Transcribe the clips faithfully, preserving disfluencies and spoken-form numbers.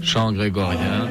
chant grégorien,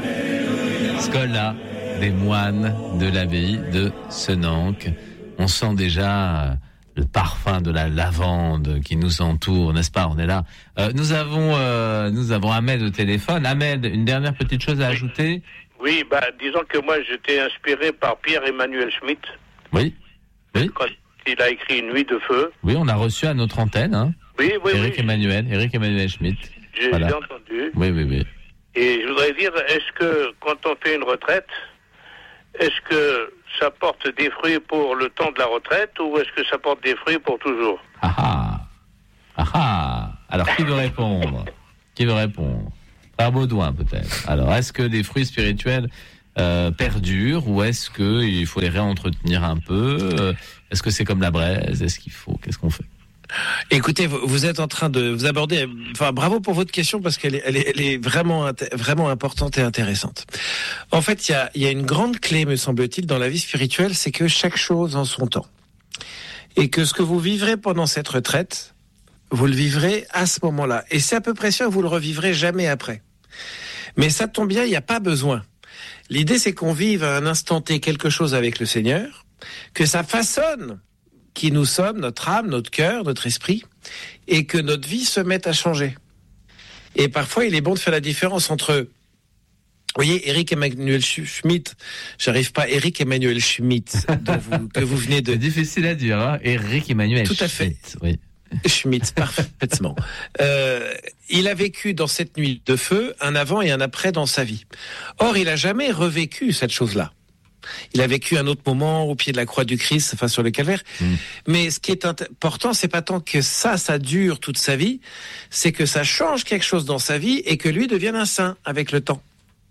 Scola, des moines de l'abbaye de Senanque. On sent déjà le parfum de la lavande qui nous entoure, n'est-ce pas? On est là. Euh, nous avons, euh, nous avons Ahmed au téléphone. Ahmed, une dernière petite chose à ajouter? Oui, bah, disons que moi, j'étais inspiré par Pierre-Emmanuel Schmitt. Oui. Oui. Quand il a écrit Une nuit de feu. Oui, on a reçu à notre antenne, hein. Oui, oui, Éric oui. Emmanuel, Éric Emmanuel Schmitt. J'ai, voilà. j'ai entendu. Oui, oui, oui. Et je voudrais dire, est-ce que quand on fait une retraite, est-ce que ça porte des fruits pour le temps de la retraite ou est-ce que ça porte des fruits pour toujours? Ah ah. Ah ah. Alors, qui veut répondre? Qui veut répondre? Frère Baudouin, peut-être. Alors, est-ce que les fruits spirituels euh, perdurent ou est-ce qu'il faut les réentretenir un peu? euh, Est-ce que c'est comme la braise? Est-ce qu'il faut? Qu'est-ce qu'on fait? Écoutez, vous êtes en train de vous aborder. Enfin, bravo pour votre question parce qu'elle est, elle est, elle est vraiment, vraiment importante et intéressante. En fait, il y a, il y a une grande clé, me semble-t-il, dans la vie spirituelle, c'est que chaque chose en son temps, et que ce que vous vivrez pendant cette retraite, vous le vivrez à ce moment-là. Et c'est à peu près sûr que vous le revivrez jamais après. Mais ça tombe bien, il n'y a pas besoin. L'idée, c'est qu'on vive à un instant T quelque chose avec le Seigneur, que ça façonne qui nous sommes, notre âme, notre cœur, notre esprit, et que notre vie se mette à changer. Et parfois, il est bon de faire la différence entre, vous voyez, Éric Emmanuel Schmitt, j'arrive pas, Éric Emmanuel Schmitt, dont vous, que vous venez de... C'est difficile à dire, hein. Éric Emmanuel Schmitt. Tout à fait. Oui. Schmitt, parfaitement. Euh, il a vécu dans cette nuit de feu un avant et un après dans sa vie. Or, il a jamais revécu cette chose-là. Il a vécu un autre moment au pied de la croix du Christ, enfin sur le calvaire. Mmh. Mais ce qui est important, c'est pas tant que ça, ça dure toute sa vie, c'est que ça change quelque chose dans sa vie et que lui devienne un saint avec le temps.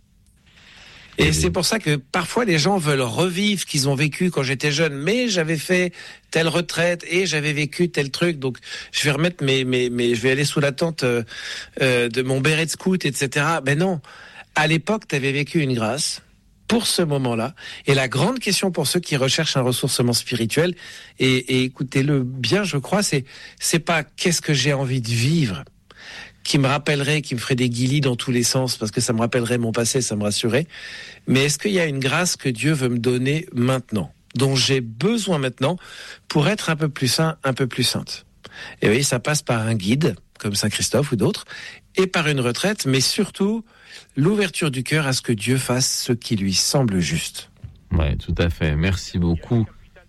Et, et c'est pour ça que parfois les gens veulent revivre ce qu'ils ont vécu quand j'étais jeune, mais j'avais fait telle retraite et j'avais vécu tel truc, donc je vais remettre mes, mes, mes je vais aller sous la tente euh, euh, de mon béret de scout, et cetera. Ben non, à l'époque, tu avais vécu une grâce pour ce moment-là. Et la grande question pour ceux qui recherchent un ressourcement spirituel, et, et écoutez-le bien, je crois, c'est c'est pas qu'est-ce que j'ai envie de vivre qui me rappellerait, qui me ferait des guilis dans tous les sens, parce que ça me rappellerait mon passé, ça me rassurerait. Mais est-ce qu'il y a une grâce que Dieu veut me donner maintenant, dont j'ai besoin maintenant pour être un peu plus saint, un peu plus sainte? Et oui, ça passe par un guide, comme Saint Christophe ou d'autres, et par une retraite, mais surtout l'ouverture du cœur à ce que Dieu fasse ce qui lui semble juste. Oui, tout à fait. Merci beaucoup.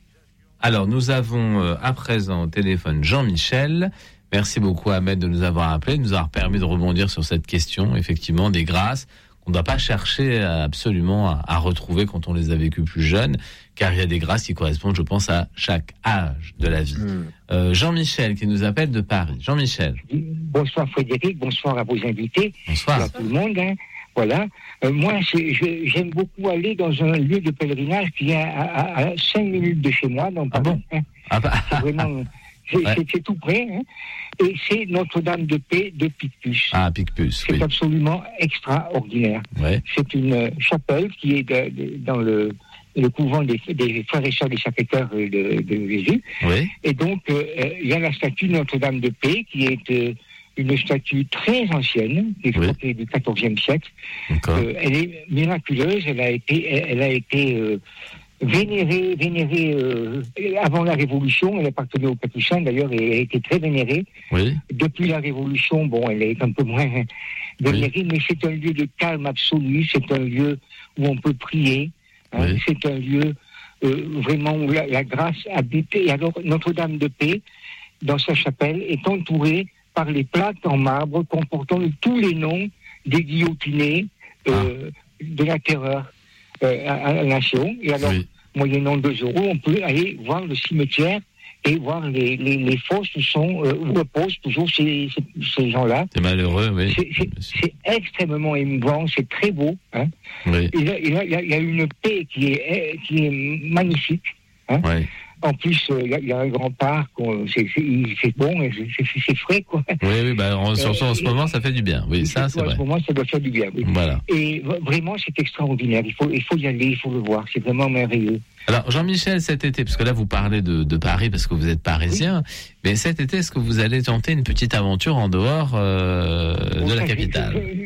Alors, nous avons euh, à présent au téléphone Jean-Michel. Merci beaucoup, Ahmed, de nous avoir appelé, de nous avoir permis de rebondir sur cette question, effectivement, des grâces qu'on ne doit pas chercher absolument à, à retrouver quand on les a vécues plus jeunes, car il y a des grâces qui correspondent, je pense, à chaque âge de la vie. Mmh. Euh, Jean-Michel, qui nous appelle de Paris. Jean-Michel. Bonsoir Frédéric, bonsoir à vos invités. Bonsoir. À tout le monde, hein. Voilà. Euh, moi, c'est, je, j'aime beaucoup aller dans un lieu de pèlerinage qui est à, à, à cinq minutes de chez moi. Donc, ah bon hein. ah bah. C'est vraiment... C'est, ouais. c'est, c'est tout près, hein. Et c'est Notre-Dame de Paix de Picpus. Ah, Picpus, C'est oui. absolument extraordinaire. Ouais. C'est une chapelle qui est de, de, dans le, le couvent des, des frères et sœurs des Sacré-Cœur de, de Jésus. Oui. Et donc, il euh, y a la statue de Notre-Dame de Paix qui est euh, une statue très ancienne, qui est oui. du quatorzième siècle. Euh, elle est miraculeuse, elle a été... Elle, elle a été euh, vénérée, vénérée euh, avant la Révolution, elle appartenait aux Capucins d'ailleurs et elle a été très vénérée. Oui. Depuis la Révolution, bon, elle est un peu moins vénérée, oui. mais c'est un lieu de calme absolu, c'est un lieu où on peut prier, hein, oui. c'est un lieu euh, vraiment où la, la grâce habite. Et alors Notre-Dame de Paix, dans sa chapelle, est entourée par les plaques en marbre comportant tous les noms des guillotinés euh, ah. de la terreur. Euh, à, à la nation. Et alors, oui. moyennant deux euros, on peut aller voir le cimetière et voir les, les, les fosses où, sont, euh, où reposent toujours ces, ces, ces gens-là. C'est malheureux, oui. C'est, c'est, c'est extrêmement émouvant, c'est très beau. Hein. Oui. Et là, il y, y a une paix qui est, qui est magnifique. Hein. Oui. En plus, il euh, y, y a un grand parc, on, c'est, c'est, c'est bon, c'est, c'est, c'est frais, quoi. Oui, oui, bah, en, surtout euh, en ce et, moment, ça fait du bien. Oui, ça, c'est vrai. En ce moment, ça doit faire du bien, oui. Voilà. Et vraiment, c'est extraordinaire. Il faut, il faut y aller, il faut le voir. C'est vraiment merveilleux. Alors, Jean-Michel, cet été, parce que là, vous parlez de, de Paris parce que vous êtes parisien, oui. mais cet été, est-ce que vous allez tenter une petite aventure en dehors euh, bon, de la capitale ?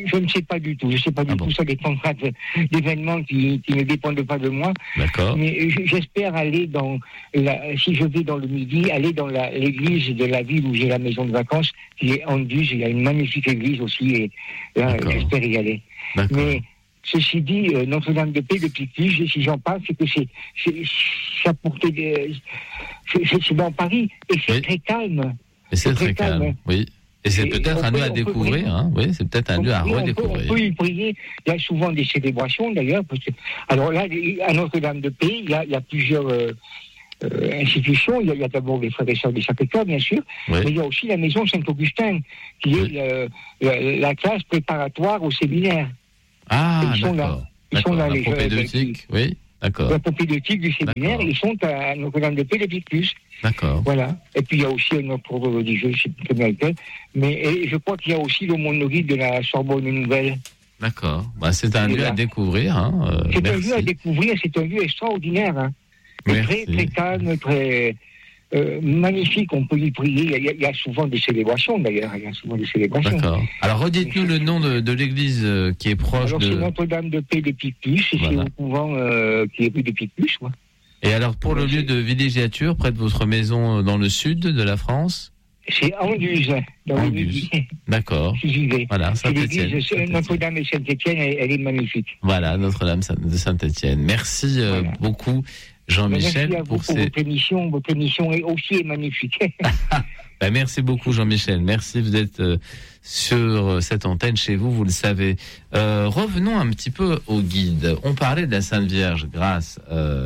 je ne sais pas du tout. Je ne sais pas du ah tout. Bon. Ça dépendra de, d'événements qui, qui ne dépendent pas de moi. D'accord. Mais j'espère aller dans, la, si je vais dans le Midi, aller dans la, l'église de la ville où j'ai la maison de vacances, qui est Anduze. Il y a une magnifique église aussi, et là, D'accord. j'espère y aller. D'accord. Mais ceci dit, euh, Notre-Dame-de-Paix de Picpus, si j'en parle, c'est que c'est, c'est ça portait des, c'est, c'est, c'est dans Paris et c'est oui. très calme. Et c'est, c'est très, très calme, calme. oui. Et c'est Et peut-être un peut, lieu à découvrir, peut, hein. Oui, c'est peut-être un on lieu à peut, redécouvrir. On peut, on peut y prier. Il y a souvent des célébrations d'ailleurs. Parce que, alors là, à Notre-Dame-de-Paix, il y a, il y a plusieurs euh, euh, institutions. Il y, a, il y a d'abord les frères et sœurs des Sacré-Cœur, bien sûr, oui. mais il y a aussi la maison Saint-Augustin, qui oui. est le, la, la classe préparatoire au séminaire. Ah, ils d'accord. sont là. Ils d'accord. sont là, la les propédeutique, oui. D'accord. La propédeutique du séminaire, d'accord. Ils sont à Notre-Dame-de-Paix de Picpus. D'accord. Voilà. Et puis il y a aussi un autre ordre religieux, je ne sais plus comment il s'appelle. Mais et je crois qu'il y a aussi l'aumônerie de la Sorbonne Nouvelle. D'accord. Bah, c'est un et lieu là. à découvrir. Hein. Euh, c'est merci. un lieu à découvrir, c'est un lieu extraordinaire. Hein. Très, très calme, très euh, magnifique. On peut y prier. Il y, a, il y a souvent des célébrations d'ailleurs. Il y a souvent des célébrations. D'accord. Alors redites-nous le nom de, de l'église euh, qui est proche alors, de. C'est Notre-Dame-de-Paix de Picpus. Et voilà. C'est au couvent euh, qui est rue de Picpus, quoi. Et alors, pour le lieu de villégiature, près de votre maison dans le sud de la France? C'est Anduze, dans Anduze. le Midi. D'accord. J'y vais. Voilà, Saint-Étienne. L'église Saint-Étienne. Notre-Dame et Saint-Étienne, elle, elle est magnifique. Voilà, Notre-Dame de Saint-Étienne. Merci euh, voilà. beaucoup, Jean-Michel, merci à vous pour, pour ces... votre émission. Votre émission est aussi est magnifique. ben, merci beaucoup, Jean-Michel. Merci, vous êtes euh, sur cette antenne chez vous, vous le savez. Euh, revenons un petit peu au guide. On parlait de la Sainte Vierge grâce euh,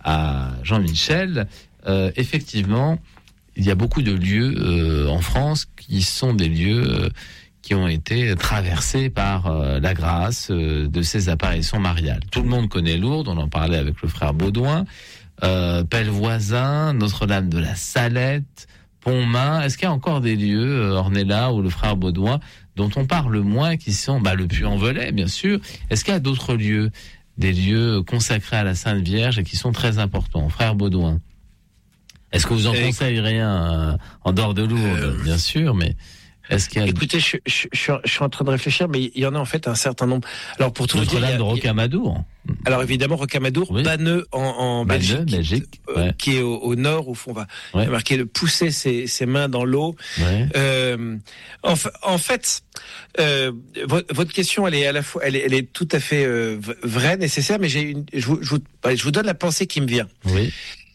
à Jean-Michel. Euh, effectivement, il y a beaucoup de lieux euh, en France qui sont des lieux euh, qui ont été traversés par euh, la grâce euh, de ces apparitions mariales. Tout le monde connaît Lourdes, on en parlait avec le frère Baudouin, euh, Pellevoisin, Notre-Dame de la Salette, Pontmain. Est-ce qu'il y a encore des lieux, euh, Ornella ou le frère Baudouin, dont on parle moins, qui sont bah, le Puy-en-Velay, bien sûr. Est-ce qu'il y a d'autres lieux, des lieux consacrés à la Sainte Vierge et qui sont très importants? Frère Baudouin, est-ce que vous en conseilleriez un en dehors de Lourdes, euh, bien sûr, mais est-ce qu'il y a... Écoutez, je, je, je, je suis en train de réfléchir, mais il y en a en fait un certain nombre. Alors pour tout vous dire, Notre-Dame de Rocamadour. Alors évidemment Rocamadour, oui. Banneux en, en Banneux, Belgique, Belgique euh, ouais. qui est au, au nord, au fond, on va ouais. marquer de pousser ses, ses mains dans l'eau. Ouais. Euh, en, en fait, euh, votre, votre question, elle est à la fois, elle est, elle est tout à fait euh, vraie, nécessaire, mais j'ai une, je vous, je vous, je vous donne la pensée qui me vient. Oui.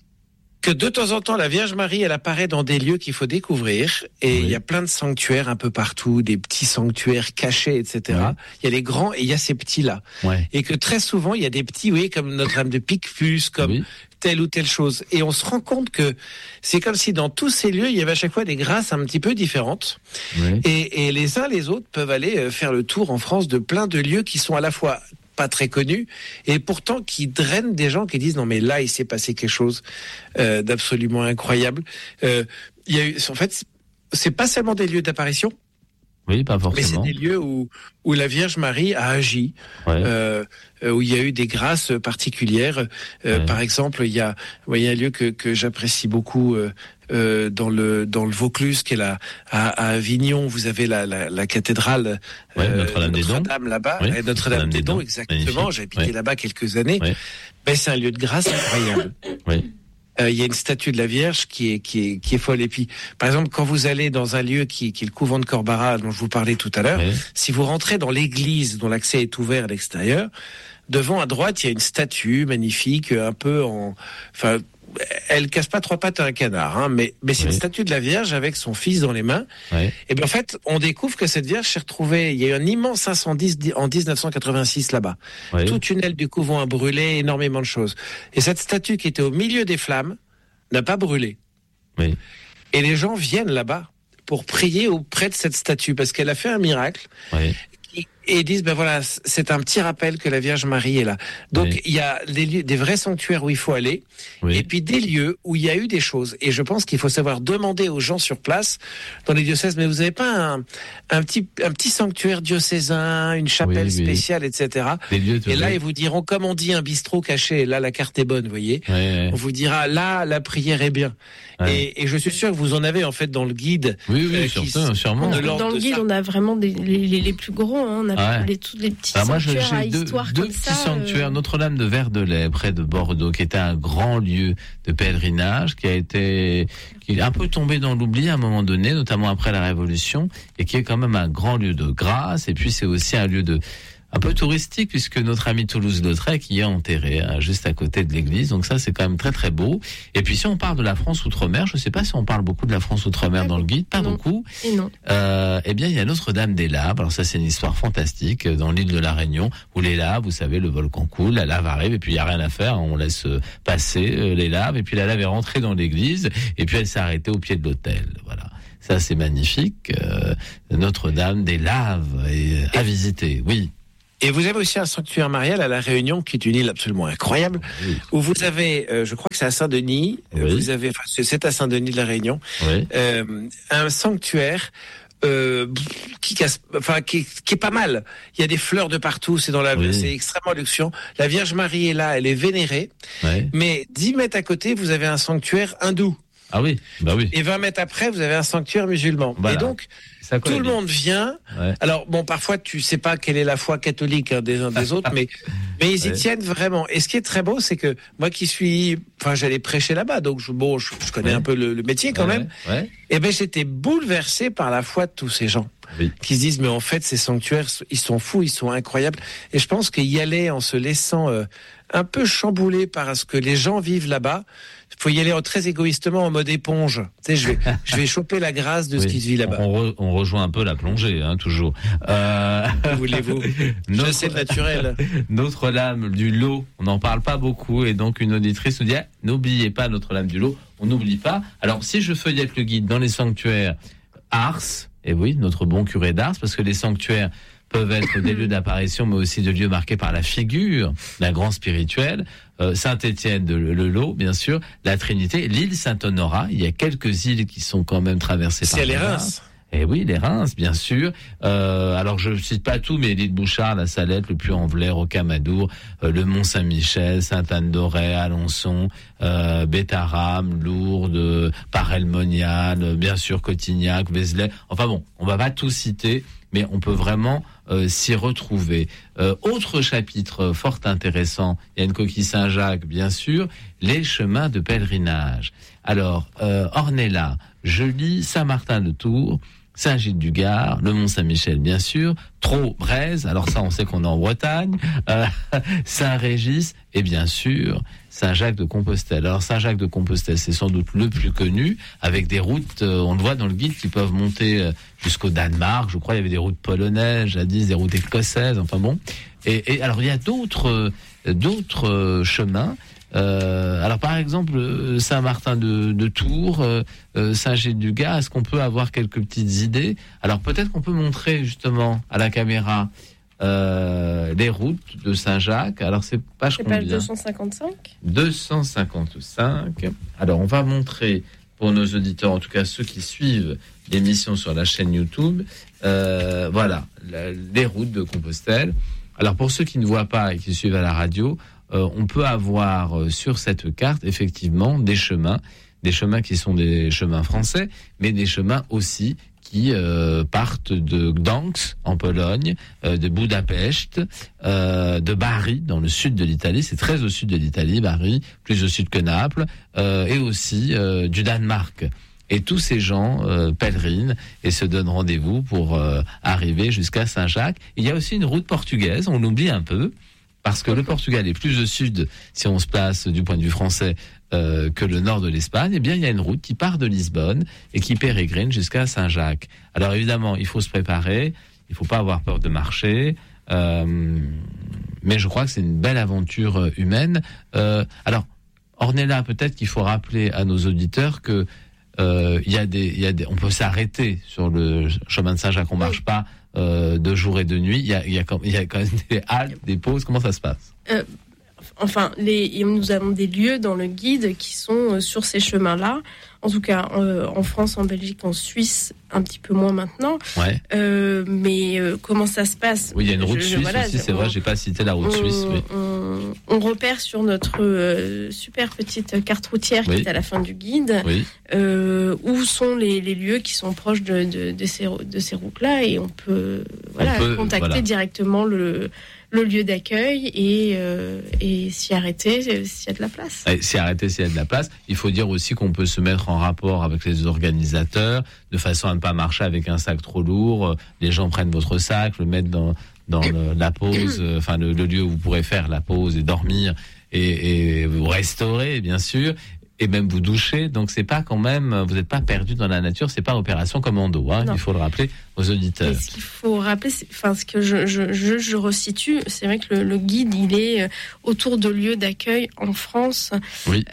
Que de temps en temps, la Vierge Marie, elle apparaît dans des lieux qu'il faut découvrir. Et il oui. y a plein de sanctuaires un peu partout, des petits sanctuaires cachés, et cetera. Oui. Il y a les grands et il y a ces petits-là. Ouais. Et que très souvent, il y a des petits, oui, comme Notre-Dame de Picpus, comme oui. telle ou telle chose. Et on se rend compte que c'est comme si dans tous ces lieux, il y avait à chaque fois des grâces un petit peu différentes. Oui. Et, et les uns les autres peuvent aller faire le tour en France de plein de lieux qui sont à la fois pas très connus, et pourtant qui drainent des gens qui disent non mais là il s'est passé quelque chose euh, d'absolument incroyable. Euh, il y a eu, en fait, c'est pas seulement des lieux d'apparition, oui, pas forcément, mais c'est des lieux où où la Vierge Marie a agi, ouais. euh, où il y a eu des grâces particulières. Euh, ouais. Par exemple, il y a, il y a un lieu que que j'apprécie beaucoup. Euh, Euh, dans le dans le Vaucluse, qui est là à, à Avignon, vous avez la la, la cathédrale ouais, euh, Notre-Dame des Dons, Notre-Dame là-bas, oui, Notre-Dame, Notre-Dame des Dons, exactement. J'ai habité ouais. là-bas quelques années. Ouais. Ben, c'est un lieu de grâce incroyable. Oui. Euh, il y a une statue de la Vierge qui est qui est qui est folle. Et puis, par exemple, quand vous allez dans un lieu qui, qui est le couvent de Corbara, dont je vous parlais tout à l'heure, oui. si vous rentrez dans l'église dont l'accès est ouvert à l'extérieur, devant à droite, il y a une statue magnifique, un peu en, enfin. Elle casse pas trois pattes à un canard, hein, mais, mais c'est oui. une statue de la Vierge avec son fils dans les mains. Oui. Et bien en fait, on découvre que cette Vierge s'est retrouvée. Il y a eu un immense incendie en dix-neuf cent quatre-vingt-six là-bas. Oui. Toute une aile du couvent a brûlé, énormément de choses. Et cette statue qui était au milieu des flammes n'a pas brûlé. Oui. Et les gens viennent là-bas pour prier auprès de cette statue parce qu'elle a fait un miracle. Oui. Et ils disent, ben voilà, c'est un petit rappel que la Vierge Marie est là. Donc, oui. il y a des, lieux, des vrais sanctuaires où il faut aller, oui. et puis des lieux où il y a eu des choses. Et je pense qu'il faut savoir demander aux gens sur place, dans les diocèses, mais vous n'avez pas un, un, petit, un petit sanctuaire diocésain, une chapelle oui, spéciale, et cetera. Des lieux, et là, ils vous diront, comme on dit, un bistrot caché, là, la carte est bonne, vous voyez. Oui, oui. On vous dira, là, la prière est bien. Ouais. Et, et je suis sûr que vous en avez, en fait, dans le guide. Oui, oui, euh, surtout, sûrement. Dans, dans le guide, ça. on a vraiment des, les, les plus gros, hein. On a a ouais. les, tous les petits Alors sanctuaires moi, je, à j'ai deux, histoire deux comme petits ça. sanctuaires. Euh... Notre-Dame de Verdelais, près de Bordeaux, qui était un grand lieu de pèlerinage, qui a été, qui est un peu tombé dans l'oubli à un moment donné, notamment après la Révolution, et qui est quand même un grand lieu de grâce. Et puis c'est aussi un lieu de un peu touristique, puisque notre ami Toulouse-Lautrec y est enterré, hein, juste à côté de l'église. Donc ça, c'est quand même très très beau. Et puis si on parle de la France outre-mer, je ne sais pas si on parle beaucoup de la France outre-mer pas dans le guide, pas non. beaucoup. Et non. Euh, eh bien, il y a Notre-Dame des Laves. Alors ça, c'est une histoire fantastique dans l'île de la Réunion, où les laves, vous savez, le volcan coule, la lave arrive, et puis il y a rien à faire, on laisse passer euh, les laves, et puis la lave est rentrée dans l'église, et puis elle s'est arrêtée au pied de l'autel. Voilà. Ça, c'est magnifique. Euh, Notre-Dame des Laves et, à visiter. Oui. Et vous avez aussi un sanctuaire marial à La Réunion, qui est une île absolument incroyable, oui. où vous avez, euh, je crois que c'est à Saint-Denis, oui. vous avez, enfin, c'est à Saint-Denis de La Réunion, oui. euh, un sanctuaire euh, qui, casse, enfin, qui, qui est pas mal. Il y a des fleurs de partout, c'est dans la, oui. c'est extrêmement luxuriant. La Vierge Marie est là, elle est vénérée, oui. mais dix mètres à côté, vous avez un sanctuaire hindou. Ah oui, bah oui. Et vingt mètres après, vous avez un sanctuaire musulman. Voilà. Et donc, tout le monde vient. Ouais. Alors, bon, parfois, tu sais pas quelle est la foi catholique hein, des uns des autres, mais, mais ils y ouais. tiennent vraiment. Et ce qui est très beau, c'est que moi qui suis, enfin, j'allais prêcher là-bas, donc je, bon, je, je connais ouais. un peu le, le métier quand ouais. même. Ouais. Et ben, j'étais bouleversé par la foi de tous ces gens. Oui. Qui se disent, mais en fait, ces sanctuaires, ils sont fous, ils sont incroyables. Et je pense qu'y aller en se laissant euh, un peu chambouler par ce que les gens vivent là-bas, il faut y aller très égoïstement en mode éponge. Tu sais, je vais, je vais choper la grâce de oui. ce qui se vit là-bas. On, re, on rejoint un peu la plongée, hein, toujours. Euh... Voulez-vous notre... Je sais le naturel. Notre-Dame du Lot, on n'en parle pas beaucoup, et donc une auditrice nous dit ah, n'oubliez pas Notre-Dame du Lot. On n'oublie pas. Alors, si je feuillette le guide dans les sanctuaires Ars, et oui, notre bon curé d'Ars, parce que les sanctuaires peuvent être des lieux d'apparition, mais aussi des lieux marqués par la figure d'un grand spirituel. Euh, Saint-Étienne de Le Lot, bien sûr, la Trinité, l'île Saint-Honorat. Il y a quelques îles qui sont quand même traversées par c'est les Reims. Eh oui, les Reims, bien sûr. Euh, alors, je ne cite pas tout, mais l'île Bouchard, la Salette, le Puy-en-Velay, Rocamadour, euh, le Mont-Saint-Michel, Sainte-Anne-d'Auray, Alençon, euh, Bétharram, Lourdes, Paray-le-Monial, bien sûr, Cotignac, Vézelay. Enfin bon, on va pas tout citer, mais on peut vraiment euh, s'y retrouver. Euh, autre chapitre fort intéressant, il y a une coquille Saint-Jacques, bien sûr, les chemins de pèlerinage. Alors, euh, Ornella, je lis Saint-Martin-de-Tours, Saint-Gilles-du-Gard, le Mont-Saint-Michel, bien sûr, Trot, Brèze, alors ça, on sait qu'on est en Bretagne, euh, Saint-Régis, et bien sûr, Saint-Jacques-de-Compostelle. Alors, Saint-Jacques-de-Compostelle, c'est sans doute le plus connu, avec des routes, euh, on le voit dans le guide, qui peuvent monter euh, jusqu'au Danemark. Je crois il y avait des routes polonaises, jadis, des routes écossaises, enfin bon. Et, et alors, il y a d'autres, euh, d'autres euh, chemins. Euh, alors par exemple Saint-Martin de, de Tours, euh, Saint-Gilles-du-Gard, est-ce qu'on peut avoir quelques petites idées? Alors peut-être qu'on peut montrer justement à la caméra euh, les routes de Saint-Jacques. Alors c'est page combien? deux cent cinquante-cinq. deux cent cinquante-cinq. Alors on va montrer pour nos auditeurs, en tout cas ceux qui suivent l'émission sur la chaîne YouTube, euh, voilà la, les routes de Compostelle. Alors pour ceux qui ne voient pas et qui suivent à la radio, Euh, on peut avoir euh, sur cette carte effectivement des chemins, des chemins qui sont des chemins français, mais des chemins aussi qui euh, partent de Gdansk en Pologne, euh, de Budapest, euh, de Bari dans le sud de l'Italie, c'est très au sud de l'Italie, Bari, plus au sud que Naples, euh, et aussi euh, du Danemark. Et tous ces gens euh, pèlerinent et se donnent rendez-vous pour euh, arriver jusqu'à Saint-Jacques. Il y a aussi une route portugaise, on l'oublie un peu, parce que le Portugal est plus au sud, si on se place du point de vue français, euh, que le nord de l'Espagne. Eh bien, il y a une route qui part de Lisbonne et qui pérégrine jusqu'à Saint-Jacques. Alors évidemment, il faut se préparer, il ne faut pas avoir peur de marcher, euh, mais je crois que c'est une belle aventure humaine. Euh, alors, Ornella, peut-être qu'il faut rappeler à nos auditeurs que euh, il y a des, il y a des, on peut s'arrêter sur le chemin de Saint-Jacques, on ne marche pas Euh, de jour et de nuit, il y a, il y a, il y a quand même des haltes, des pauses, comment ça se passe? euh, Enfin, les, nous avons des lieux dans le guide qui sont euh, sur ces chemins-là. En tout cas, euh, en France, en Belgique, en Suisse, un petit peu moins maintenant. Ouais. Euh, mais euh, comment ça se passe ? Oui, il y a une route je, suisse voilà, aussi, c'est on, vrai, j'ai pas cité la route on, suisse. Oui. On, on repère sur notre euh, super petite carte routière oui. qui est à la fin du guide oui. euh, où sont les, les lieux qui sont proches de, de, de ces, de ces routes-là, et on peut, voilà, on peut contacter voilà. directement le... le lieu d'accueil et, euh, et s'y arrêter s'il y a de la place. Et s'y arrêter s'il y a de la place. Il faut dire aussi qu'on peut se mettre en rapport avec les organisateurs de façon à ne pas marcher avec un sac trop lourd. Les gens prennent votre sac, le mettent dans, dans le, la pause, enfin le, le lieu où vous pourrez faire la pause et dormir et, et vous restaurer, bien sûr. Et même vous doucher, donc c'est pas quand même, vous n'êtes pas perdu dans la nature, c'est pas opération commando, hein, il faut le rappeler aux auditeurs. Et ce qu'il faut rappeler, c'est, enfin ce que je, je, je, je resitue, c'est vrai que le, le guide il est autour de lieux d'accueil en France. Oui.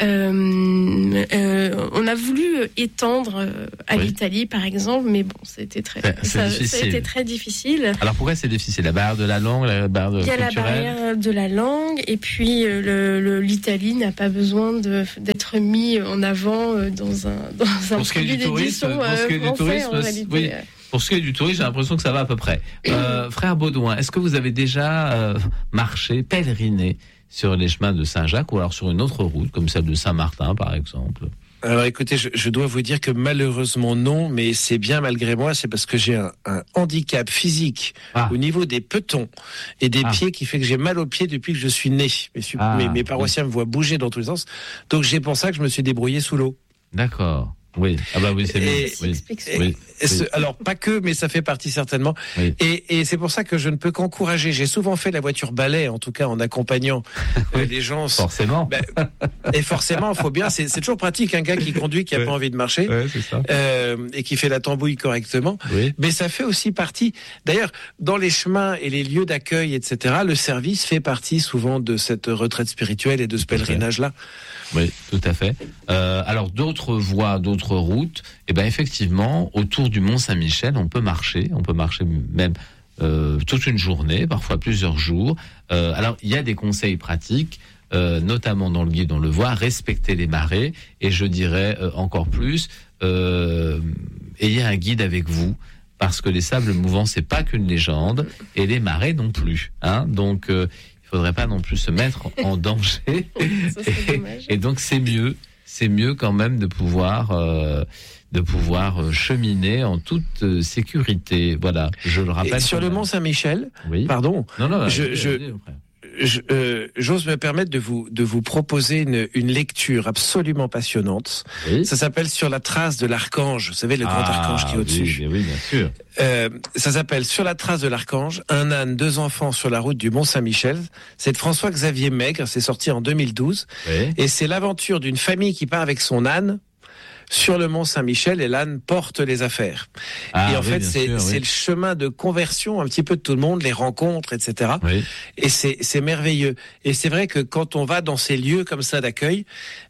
Euh, euh, on a voulu étendre à oui. l'Italie par exemple, mais bon, c'était très, c'est, ça, c'est ça a été très difficile. Alors pourquoi c'est difficile ? La barrière de la langue, la barrière de Il y a culturelle. la barrière de la langue, et puis le, le, l'Italie n'a pas besoin de, d'être mis en avant dans un dans un produit d'édition français tourisme, en réalité. Oui. Pour ce qui est du tourisme, j'ai l'impression que ça va à peu près. Euh, frère Baudouin, est-ce que vous avez déjà euh, marché, pèleriné sur les chemins de Saint-Jacques ou alors sur une autre route comme celle de Saint-Martin par exemple ? Alors écoutez, je, je dois vous dire que malheureusement non, mais c'est bien malgré moi, c'est parce que j'ai un, un handicap physique ah. au niveau des petons et des ah. pieds qui fait que j'ai mal aux pieds depuis que je suis né. Mes, ah. mes, mes paroissiens oui. me voient bouger dans tous les sens, donc c'est pour ça que je me suis débrouillé sous l'eau. D'accord. Oui, ah bah oui, c'est bien. Et, oui. et, oui. Et ce, alors pas que, mais ça fait partie certainement. Oui. Et, et c'est pour ça que je ne peux qu'encourager. J'ai souvent fait la voiture balai, en tout cas en accompagnant oui. euh, les gens. Forcément. Ben, et forcément, il faut bien. C'est, c'est toujours pratique un gars qui conduit, qui a ouais. pas envie de marcher, ouais, c'est ça. Euh, et qui fait la tambouille correctement. Oui. Mais ça fait aussi partie. D'ailleurs, dans les chemins et les lieux d'accueil, et cetera, le service fait partie souvent de cette retraite spirituelle et de ce pèlerinage-là. Oui, tout à fait. Euh, alors d'autres voies, d'autres routes, et eh ben effectivement, autour du Mont Saint-Michel, on peut marcher, on peut marcher même euh, toute une journée, parfois plusieurs jours. Euh, alors il y a des conseils pratiques, euh, notamment dans le guide, on le voit, respecter les marées, et je dirais euh, encore plus, euh, ayez un guide avec vous. Parce que les sables mouvants, c'est pas qu'une légende, et les marées non plus. Hein, donc euh, il faudrait pas non plus se mettre en danger. Ça, et, et donc c'est mieux, c'est mieux quand même de pouvoir euh, de pouvoir cheminer en toute euh, sécurité. Voilà, je le rappelle. Et sur le Mont Saint-Michel, oui. pardon. Non, non, je, allez, je, allez, je euh, j'ose me permettre de vous de vous proposer une, une lecture absolument passionnante. Oui. Ça s'appelle Sur la trace de l'archange. Vous savez, le ah, grand archange qui est au-dessus. Oui, oui, bien sûr. Euh, ça s'appelle Sur la trace de l'archange, un âne, deux enfants sur la route du Mont Saint-Michel. C'est de François-Xavier Maigre, c'est sorti en deux mille douze. Oui. Et c'est l'aventure d'une famille qui part avec son âne sur le Mont Saint-Michel, et l'âne porte les affaires. Ah, et en oui, fait, c'est, sûr, c'est oui. le chemin de conversion un petit peu de tout le monde, les rencontres, et cetera. Oui. Et c'est, c'est merveilleux. Et c'est vrai que quand on va dans ces lieux comme ça d'accueil,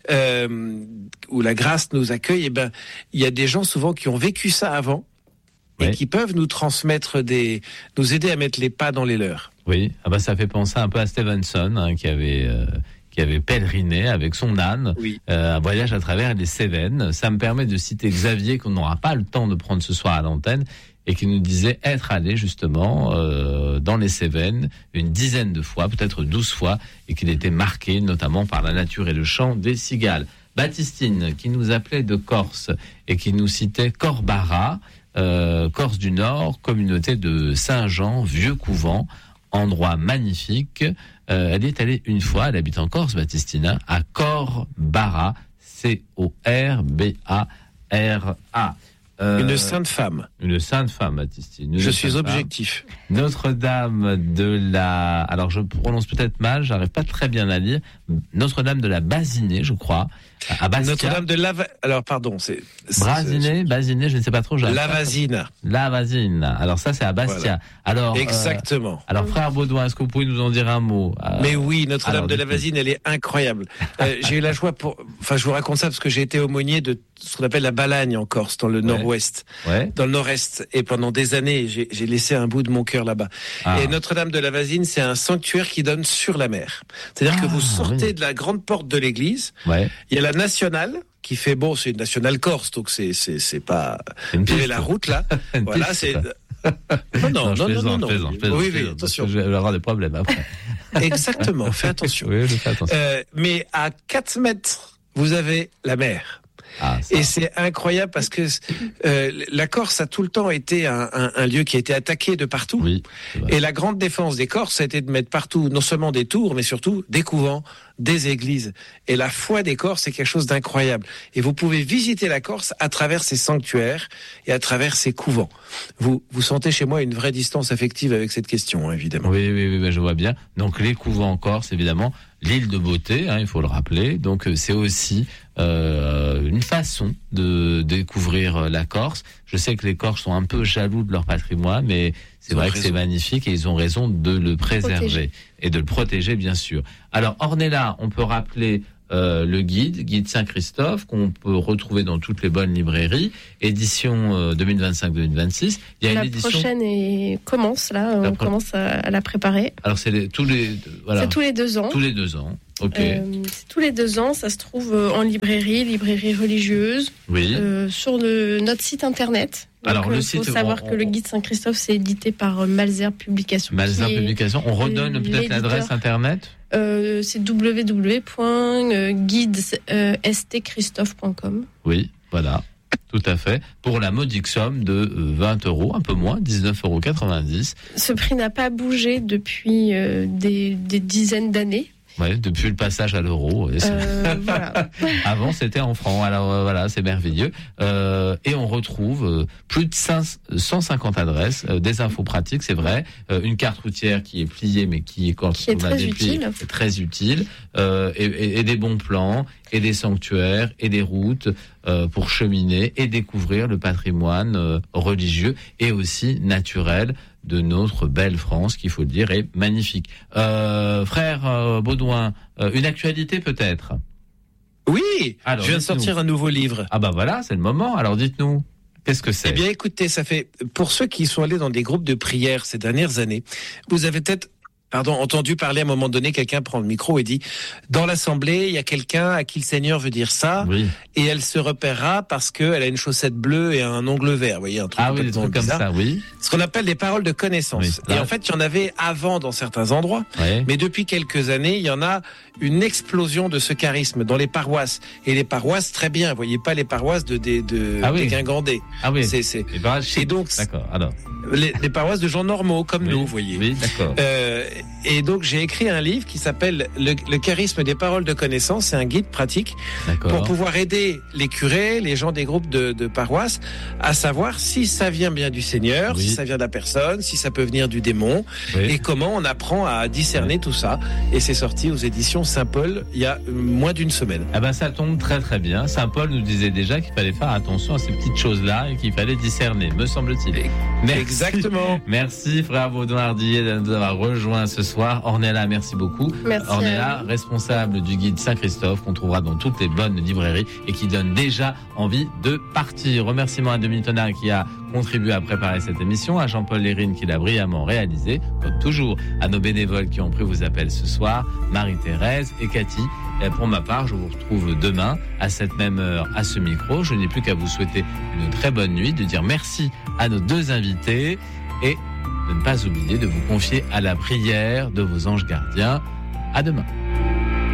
euh, où la grâce nous accueille, eh ben, il y a des gens souvent qui ont vécu ça avant, et oui. qui peuvent nous transmettre des, nous aider à mettre les pas dans les leurs. Oui, ah bah ça fait penser un peu à Stevenson, hein, qui avait euh, qui avait pèleriné avec son âne, oui. euh, un voyage à travers les Cévennes. Ça me permet de citer Xavier, qu'on n'aura pas le temps de prendre ce soir à l'antenne, et qui nous disait être allé justement euh, dans les Cévennes une dizaine de fois, peut-être douze fois, et qu'il était marqué notamment par la nature et le chant des cigales. Baptistine, qui nous appelait de Corse et qui nous citait Corbara, euh, Corse du Nord, communauté de Saint-Jean, vieux couvent, endroit magnifique. Euh, elle est allée une fois, elle habite en Corse, Baptistina, à Corbara, C O R B A R A. Euh, une sainte femme. Une sainte femme, Baptistine. Je suis objectif. Femme. Notre-Dame de la... Alors, je prononce peut-être mal, j'arrive pas très bien à lire. Notre-Dame de la Basinée, je crois, à Bastia. Notre-Dame de la... Alors, pardon, c'est... Brasiné, Basinée, je ne sais pas trop. Lavasine. Lavasine. Alors, ça, c'est à Bastia. Voilà. Alors, exactement. Euh, alors, frère Baudouin, est-ce que vous pouvez nous en dire un mot ? euh, Mais oui, Notre-Dame de la Lavasine, elle est incroyable. euh, j'ai eu la joie pour... Enfin, je vous raconte ça parce que j'ai été aumônier de ce qu'on appelle la Balagne en Corse, dans le ouais. nord-ouest, ouais. dans le nord-est. Et pendant des années, j'ai, j'ai laissé un bout de mon cœur là-bas. Ah. Et Notre-Dame de la Lavasine, c'est un sanctuaire qui donne sur la mer. C'est-à-dire ah, que vous sortez oui. de la grande porte de l'église, ouais. il y a la nationale, qui fait bon, c'est une nationale corse, donc c'est c'est c'est pas vous avez la route là. Voilà, piste. C'est non non non non non. non. Plaisante, plaisante, oui oui, attention. Je vais avoir des problèmes après. Exactement, fais attention. Oui, je fais attention. Euh, mais à quatre mètres, vous avez la mer. Ah, et c'est incroyable parce que euh, la Corse a tout le temps été un, un, un lieu qui a été attaqué de partout. Oui, et la grande défense des Corses a été de mettre partout non seulement des tours, mais surtout des couvents, des églises. Et la foi des Corses, c'est quelque chose d'incroyable. Et vous pouvez visiter la Corse à travers ses sanctuaires et à travers ses couvents. Vous, vous sentez chez moi une vraie distance affective avec cette question, hein, évidemment. Oui, oui, oui, je vois bien. Donc les couvents en Corse, évidemment, l'île de beauté, hein, il faut le rappeler. Donc c'est aussi euh, une façon de découvrir la Corse. Je sais que les Corses sont un peu jaloux de leur patrimoine, mais c'est vrai que c'est magnifique et ils ont raison de le préserver protéger. Et de le protéger, bien sûr. Alors, Ornella, on peut rappeler euh, le guide, guide Saint-Christophe, qu'on peut retrouver dans toutes les bonnes librairies, édition euh, deux mille vingt-cinq deux mille vingt-six. Il y a la une édition... prochaine est... commence, là, on pro... commence à, à la préparer. Alors, c'est les, tous les... Voilà. C'est tous les deux ans. Tous les deux ans. Ok. Euh, c'est tous les deux ans, ça se trouve en librairie, librairie religieuse, oui. euh, sur le, notre site internet. Donc, alors, le il site, faut savoir on, on, que le guide Saint-Christophe, c'est édité par Malesherbes Publications. Malesherbes Publications. On redonne peut-être l'adresse internet. Euh, c'est w w w point guide s t christophe point com. Oui, voilà, tout à fait. Pour la modique somme de vingt euros, un peu moins, dix-neuf euros quatre-vingt-dix. Ce prix n'a pas bougé depuis euh, des, des dizaines d'années. Ouais, depuis le passage à l'euro. Euh, voilà. Avant, c'était en francs. Alors euh, voilà, c'est merveilleux. Euh, et on retrouve euh, plus de cinq cent cinquante adresses, euh, des infos pratiques, c'est vrai. Euh, une carte routière qui est pliée, mais qui, quand qui on est la très déplie, utile. est très utile. Euh, et, et, et des bons plans, et des sanctuaires, et des routes euh, pour cheminer et découvrir le patrimoine euh, religieux et aussi naturel de notre belle France, qu'il faut le dire, est magnifique. Euh, frère euh, Baudouin, euh, une actualité peut-être ? Oui, alors, je viens de sortir un nouveau livre. Ah bah voilà, c'est le moment, alors dites-nous, qu'est-ce que c'est ? Eh bien écoutez, ça fait, pour ceux qui sont allés dans des groupes de prière ces dernières années, vous avez peut-être Pardon, entendu parler à un moment donné, quelqu'un prend le micro et dit « Dans l'assemblée, il y a quelqu'un à qui le Seigneur veut dire ça, oui. et elle se repérera parce qu'elle a une chaussette bleue et un ongle vert. » Vous voyez, un truc ah oui, des trucs comme ça, oui. Ce qu'on appelle des paroles de connaissance. Oui, et en fait, il y en avait avant dans certains endroits, oui. mais depuis quelques années, il y en a une explosion de ce charisme dans les paroisses. Et les paroisses, très bien, vous voyez pas les paroisses de, de, de, ah oui. des Guingamdais. Ah oui, c'est, c'est... Et, bah, et donc, d'accord, alors... Les, les paroisses de gens normaux comme oui, nous, vous voyez. Oui, d'accord. Euh, et donc j'ai écrit un livre qui s'appelle le, le charisme des paroles de connaissance. C'est un guide pratique d'accord. pour pouvoir aider les curés, les gens des groupes de, de paroisses à savoir si ça vient bien du Seigneur, oui. si ça vient de la personne, si ça peut venir du démon, oui. et comment on apprend à discerner oui. tout ça. Et c'est sorti aux éditions Saint-Paul il y a moins d'une semaine. Ah ben ça tombe très très bien. Saint-Paul nous disait déjà qu'il fallait faire attention à ces petites choses-là et qu'il fallait discerner, me semble-t-il. Et, exactement. Merci frère Baudouin Ardillet de nous avoir rejoints ce soir. Ornella, merci beaucoup. Merci. Ornella, responsable du guide Saint-Christophe qu'on trouvera dans toutes les bonnes librairies et qui donne déjà envie de partir. Remerciements à Dominique Tonard qui a contribué à préparer cette émission, à Jean-Paul Lérine qui l'a brillamment réalisé, comme toujours, à nos bénévoles qui ont pris vos appels ce soir, Marie-Thérèse et Cathy. Et pour ma part, je vous retrouve demain à cette même heure à ce micro. Je n'ai plus qu'à vous souhaiter une très bonne nuit, de dire merci à nos deux invités et de ne pas oublier de vous confier à la prière de vos anges gardiens. À demain.